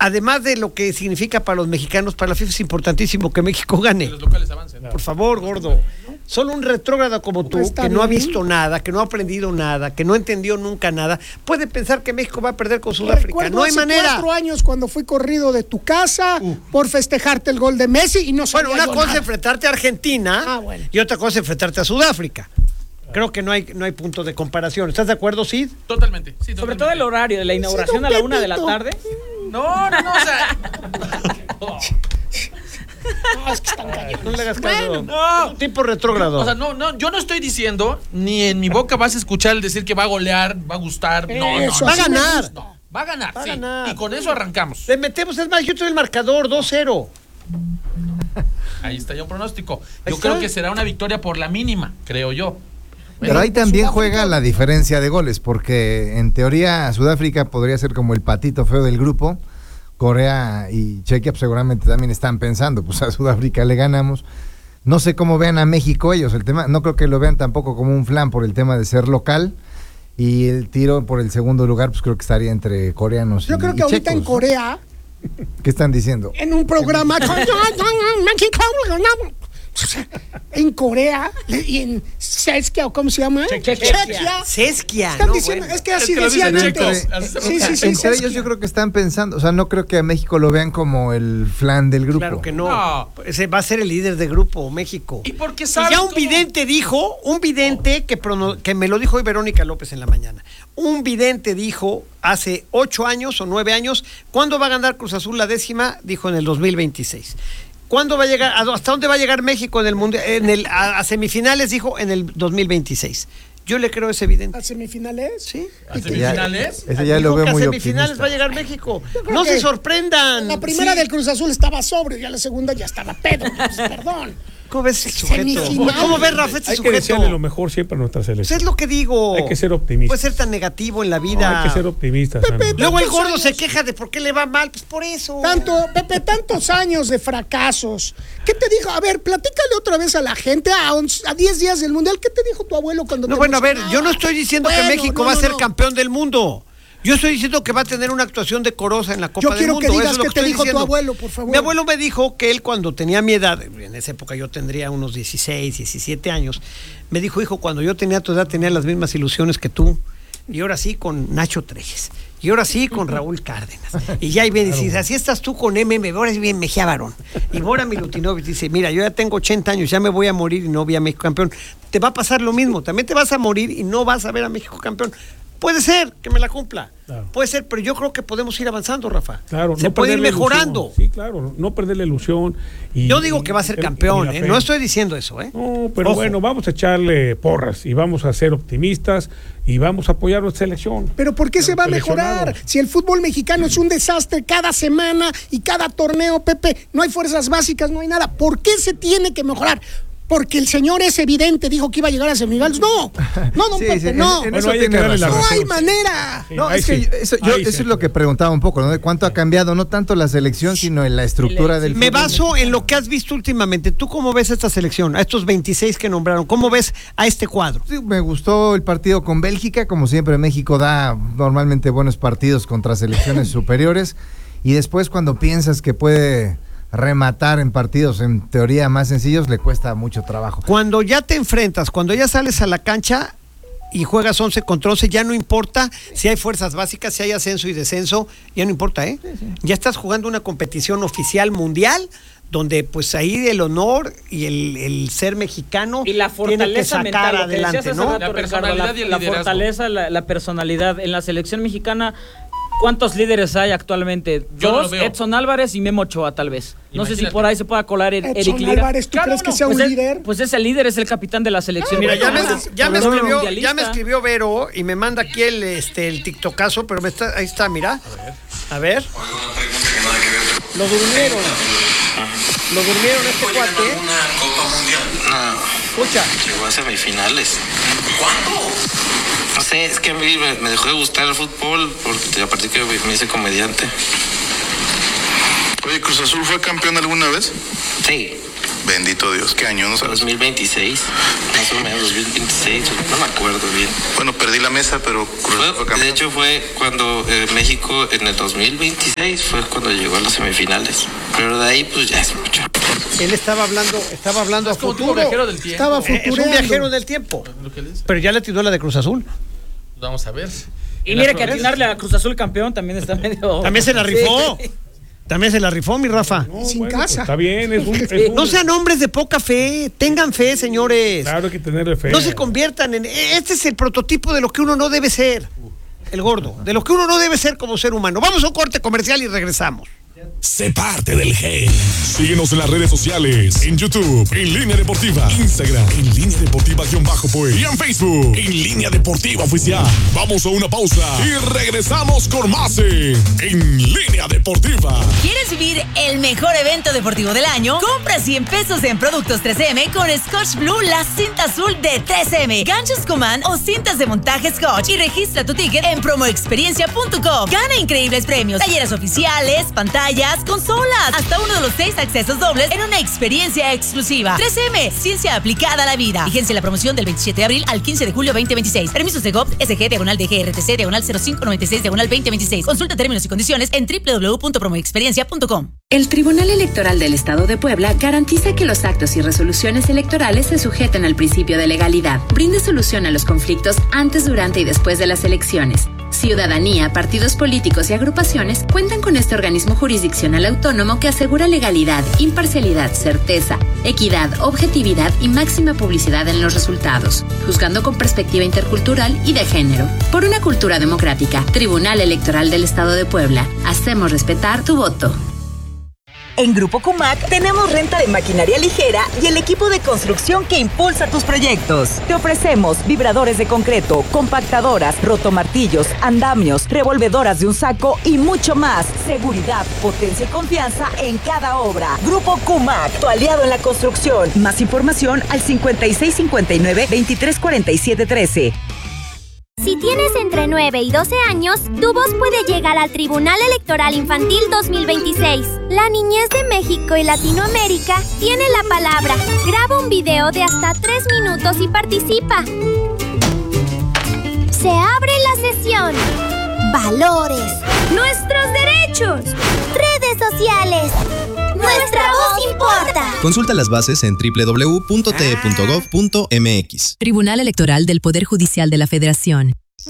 además de lo que significa para los mexicanos, para la FIFA es importantísimo que México gane. Que los locales avancen. Por favor, gordo. Solo un retrógrado como tú, que no ha visto nada, que no ha aprendido nada, que no entendió nunca nada, puede pensar que México va a perder con Sudáfrica. Recuerdo No hay hace manera. 4 años cuando fui corrido de tu casa por festejarte el gol de Messi y no sabía Bueno, una yo cosa nada. es enfrentarte a Argentina y otra cosa es enfrentarte a Sudáfrica. Creo que no hay punto de comparación. ¿Estás de acuerdo, Sid? Totalmente, sí, totalmente. Sobre todo el horario de la inauguración a la 1 de la tarde. No, o sea... No, es que están cayendo. No le hagas caso. No. Es un tipo retrógrado. O sea, no, yo no estoy diciendo, ni en mi boca vas a escuchar el decir que va a golear, va a gustar. No. Va a ganar. No, va a ganar, Va a sí. ganar. Y con eso arrancamos. Le metemos, es más, yo traigo el marcador 2-0. Ahí está ya un pronóstico. Ahí Yo está. creo que será una victoria por la mínima, creo yo. Pero ahí también juega la diferencia de goles, porque en teoría Sudáfrica podría ser como el patito feo del grupo. Corea y Chequia pues, seguramente también están pensando, pues a Sudáfrica le ganamos. No sé cómo vean a México ellos, el tema, no creo que lo vean tampoco como un flan por el tema de ser local. Y el tiro por el segundo lugar, pues creo que estaría entre coreanos Yo creo que ahorita checos, en Corea, ¿qué están diciendo? en un programa en Corea y en Seskia, o ¿cómo se llama? Chequia. Seskia. Están No, diciendo, bueno. es que así Es que lo decían dicen antes. checos, así se Sí, pronuncia. sí, sí, Entre Seskia. ellos yo creo que están pensando, o sea, no creo que a México lo vean como el flan del grupo. Claro que no. No. Ese va a ser el líder de grupo, México. Y porque Y saben ya un cómo- vidente dijo, que me lo dijo hoy Verónica López en la mañana. Un vidente dijo hace 8 años o 9 años, ¿cuándo va a ganar Cruz Azul la 10ª? Dijo en el 2026. ¿Cuándo va a llegar? ¿Hasta dónde va a llegar México en el mundial? A semifinales, dijo, en el 2026. Yo le creo a ese vidente. ¿A semifinales? ¿Sí? ¿A semifinales? Ese ya Dijo lo veo que muy a semifinales optimista. va a llegar México. creo No que se sorprendan. La primera Sí. del Cruz Azul estaba sobrio, ya la segunda ya estaba pedo. Pues, perdón. ¿Cómo ves el sujeto? Semifinal. ¿Cómo ves, Rafa, este Hay que sujeto? desearle lo mejor siempre a nuestra Pues selección. es lo que digo. Hay que ser optimista. Puede ser tan negativo en la vida. Hay que ser optimistas. Pepe, Sammy. Luego el Tantos gordo años. se queja de por qué le va mal. Pues por eso. Pepe, tantos años de fracasos. ¿Qué te dijo? A ver, platícale otra vez a la gente a 10 días del Mundial. ¿Qué te dijo tu abuelo cuando No, te bueno, a ver, emocionaba? yo no estoy diciendo que Bueno, México no, va a no, ser no. campeón del mundo. Yo estoy diciendo que va a tener una actuación decorosa en la Copa Yo del quiero Mundo. que digas Eso es lo qué te estoy dijo tu diciendo. abuelo, por favor. Mi abuelo me dijo que él cuando tenía mi edad, en esa época yo tendría unos 16, 17 años, me dijo, hijo, cuando yo tenía tu edad tenía las mismas ilusiones que tú. Y ahora sí con Nacho Treyes. Y ahora sí con Raúl Cárdenas. Y ya ahí me dices, así estás tú con MM, ahora es bien Mejía Barón. Y Bora Milutinovic dice, mira, yo ya tengo 80 años, ya me voy a morir y no voy a México campeón. Te va a pasar lo mismo, también te vas a morir y no vas a ver a México campeón. Puede ser que me la cumpla. Claro. Puede ser, pero yo creo que podemos ir avanzando, Rafa. Claro, se puede ir perder la mejorando. ilusión. Sí, claro, no perder la ilusión. Yo digo que va a ser campeón, y la ¿eh? fe. No estoy diciendo eso, ¿eh? No, pero Ojo. bueno, vamos a echarle porras y vamos a ser optimistas y vamos a apoyar a nuestra selección. Pero ¿por qué se va a mejorar? Seleccionados. Si el fútbol mexicano es un desastre cada semana y cada torneo, Pepe, no hay fuerzas básicas, no hay nada. ¿Por qué se tiene que mejorar? Porque el señor es evidente, dijo que iba a llegar a semifinales. No, don Sí, Pepe, sí, no. en Bueno, eso hay que tiene darle la razón. No razón. hay manera. Sí, No, ahí es que sí. eso Ahí es sí. lo que preguntaba un poco, ¿no? De cuánto ha cambiado, no tanto la selección, sino en la estructura del Me fútbol. baso en lo que has visto últimamente. ¿Tú cómo ves esta selección? A estos 26 que nombraron. ¿Cómo ves a este cuadro? Sí, me gustó el partido con Bélgica, como siempre México da normalmente buenos partidos contra selecciones superiores y después cuando piensas que puede rematar en partidos en teoría más sencillos le cuesta mucho trabajo. Cuando ya te enfrentas, cuando ya sales a la cancha y juegas 11 contra 11, ya no importa si hay fuerzas básicas, si hay ascenso y descenso, ya no importa, ¿eh? Ya estás jugando una competición oficial mundial donde pues ahí el honor y el ser mexicano Y la tiene que fortaleza sacar mental, lo que adelante, decías hace ¿no? rato, La Ricardo, personalidad y el la liderazgo. fortaleza, la personalidad. En la selección mexicana, ¿cuántos líderes hay actualmente? Yo no lo Dos, veo. Edson Álvarez y Memo Ochoa, tal vez. No sé si Imagínate. por ahí se pueda colar Eric Edson Lira. Álvarez, ¿tú Claro, crees que no, sea Pues un es- líder? Pues es el líder, es el capitán de la selección. Mira, ya mexicana. me Doble escribió, mundialista. ya me escribió Vero y me manda aquí el tiktokazo, pero ahí está, mira. A ver. Lo durmieron. Lo durmieron este cuate. Una Copa Mundial. No, Escucha. llegó a semifinales. ¿Cuándo? No sé, es que a mí me dejó de gustar el fútbol porque a partir que me hice comediante. Oye, ¿Cruz Azul fue campeón alguna vez? Sí, Bendito Dios. ¿Qué año? ¿No sabes? 2026, más o menos 2026, no me acuerdo bien. Bueno, perdí la mesa, pero Cruz Azul fue campeón. De hecho fue cuando México en el 2026 fue cuando llegó a las semifinales. Pero de ahí pues ya es mucho. Él estaba hablando a Es como futuro. tipo viajero del tiempo. Estaba Es un futureando. viajero del tiempo. Lo que les- Pero ya le tiró la de Cruz Azul. Vamos a ver. Y En mire las que progres- atinarle a Cruz Azul campeón también está medio... También se la rifó. Sí. También se la rifó, mi Rafa. No, Sin bueno, casa. pues está bien, es un- No sean hombres de poca fe. Tengan fe, señores. Claro, hay que tenerle fe. No se conviertan en... Este es el prototipo de lo que uno no debe ser. El gordo. De lo que uno no debe ser como ser humano. Vamos a un corte comercial y regresamos. Sé parte del G. Síguenos en las redes sociales, en YouTube, en Línea Deportiva, Instagram, en Línea Deportiva-Pues, y en Facebook, en Línea Deportiva Oficial. Vamos a una pausa y regresamos con más en Línea Deportiva. ¿Quieres vivir el mejor evento deportivo del año? Compra 100 pesos en productos 3M con Scotch Blue, la cinta azul de 3M, ganchos Command o cintas de montaje Scotch y registra tu ticket en promoexperiencia.com. Gana increíbles premios, talleres oficiales, pantallas, consolas, hasta uno de los 6 accesos dobles en una experiencia exclusiva. 3M, ciencia aplicada a la vida. Vigencia la promoción del 27 de abril al 15 de julio 2026. Permisos de GOV, SG/DGRTC/0596/2026. Consulta términos y condiciones en www.promoexperiencia.com. El Tribunal Electoral del Estado de Puebla garantiza que los actos y resoluciones electorales se sujeten al principio de legalidad. Brinde solución a los conflictos antes, durante y después de las elecciones. Ciudadanía, partidos políticos y agrupaciones cuentan con este organismo jurisdiccional autónomo que asegura legalidad, imparcialidad, certeza, equidad, objetividad y máxima publicidad en los resultados, juzgando con perspectiva intercultural y de género. Por una cultura democrática, Tribunal Electoral del Estado de Puebla. Hacemos respetar tu voto. En Grupo Cumac tenemos renta de maquinaria ligera y el equipo de construcción que impulsa tus proyectos. Te ofrecemos vibradores de concreto, compactadoras, rotomartillos, andamios, revolvedoras de un saco y mucho más. Seguridad, potencia y confianza en cada obra. Grupo Cumac, tu aliado en la construcción. Más información al 5659-234713. Si tienes entre 9 y 12 años, tu voz puede llegar al Tribunal Electoral Infantil 2026. La niñez de México y Latinoamérica tiene la palabra. Graba un video de hasta 3 minutos y participa. Se abre la sesión. Valores. Nuestros derechos. Redes sociales. Nuestra voz importa. Consulta las bases en www.te.gov.mx. Tribunal Electoral del Poder Judicial de la Federación.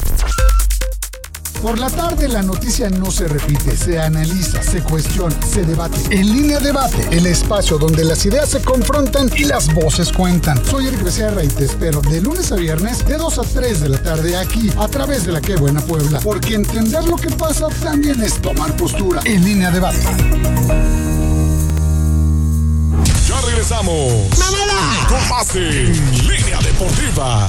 Por la tarde la noticia no se repite, se analiza, se cuestiona, se debate. En Línea Debate, el espacio donde las ideas se confrontan y las voces cuentan. Soy Eric Becerra y te espero de lunes a viernes de 2 a 3 de la tarde aquí a través de la Qué Buena Puebla. Porque entender lo que pasa también es tomar postura. En Línea Debate. Ya regresamos. ¡Mamada! Con más en Línea Deportiva.